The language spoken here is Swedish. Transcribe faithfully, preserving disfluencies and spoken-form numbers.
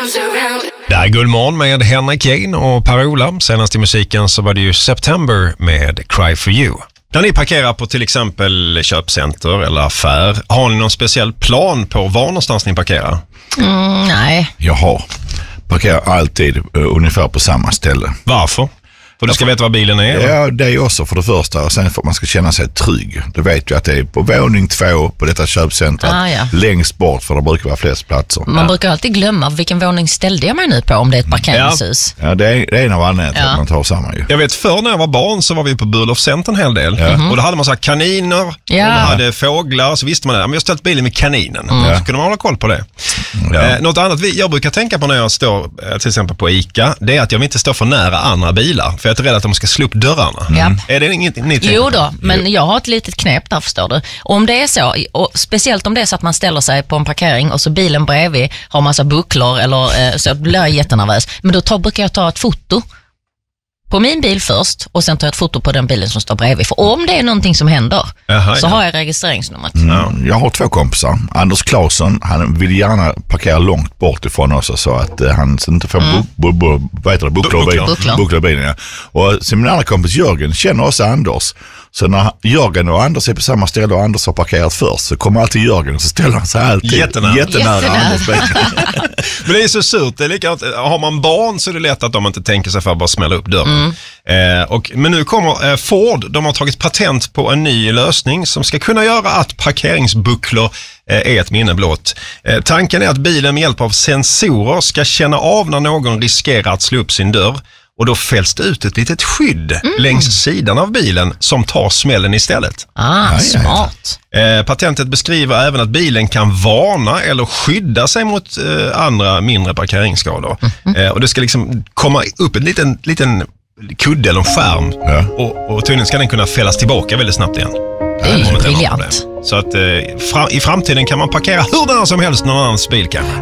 Det är Guldmorgon med Henrik Kane och Per-Ola. Senast i musiken så var det ju September med Cry for You. När ni parkerar på till exempel köpcenter eller affär, har ni någon speciell plan på var någonstans ni parkerar? Mm, nej. Jag har. Parkerar alltid uh, ungefär på samma ställe. Varför? För du ska veta vad bilen är? Eller? Ja, det är också för det första. Och sen för att man ska känna sig trygg. Du vet ju att det är på våning två på detta köpcenter. Ah, ja. Längst bort, för det brukar vara flest platser. Man ja. brukar alltid glömma vilken våning ställde jag mig nu på om det är ett parkeringshus. Ja, det är, det är en av anledningarna till ja. att man tar samma ju. Jag vet, förr när jag var barn så var vi på Burlöf Center en hel del. Ja. Och då hade man så här kaniner, ja. och man hade fåglar, så visste man det. Men jag har ställt bilen med kaninen. Mm. Ja. Så kunde man hålla koll på det. Ja. Eh, något annat jag brukar tänka på när jag står till exempel på ICA, det är att jag vill inte stå för nära andra bilar. För jag är rädd att de ska slå upp dörrarna. Mm. Är det inget ni tänker Jo på? då, men jag har ett litet knep där, förstår du. Och om det är så, och speciellt om det är så att man ställer sig på en parkering och så bilen bredvid har massa bucklor eller eh, så blir jag jättenervös. Men då tar, brukar jag ta ett foto på min bil först och sen tar jag ett foto på den bilen som står bredvid. För om det är någonting som händer Aha, så ja. har jag registreringsnumret. Mm, jag har två kompisar. Anders Claesson, han vill gärna parkera långt bort ifrån oss så att uh, han inte får mm. bu- bu- bu- vad heter det? bucklor i bilen. Bucklor i bilen, ja. Och sen min andra kompis Jörgen känner också Anders. Så när Jörgen och Anders är på samma ställe och Anders har parkerat först så kommer alltid Jörgen och så ställer han sig alltid jättenära, jättenära, jättenära. Anders bil. Men det är så surt. Det är likadant. Har man barn så är det lätt att de inte tänker sig för att bara smälla upp dörren. Mm. Eh, och, men nu kommer eh, Ford. De har tagit patent på en ny lösning som ska kunna göra att parkeringsbucklor eh, är ett minne blott. Eh, tanken är att bilen med hjälp av sensorer ska känna av när någon riskerar att slå upp sin dörr. Och då fälls det ut ett litet skydd mm. längs sidan av bilen som tar smällen istället. Ah, aj, smart. Eh, patentet beskriver även att bilen kan varna eller skydda sig mot eh, andra mindre parkeringsskador. Mm. Eh, och det ska liksom komma upp en liten, liten kudde eller en skärm. Ja. Och, och tydligen ska den kunna fällas tillbaka väldigt snabbt igen. Det är ju briljant. Så att eh, fra, i framtiden kan man parkera hur nära som helst någon annans bil kan.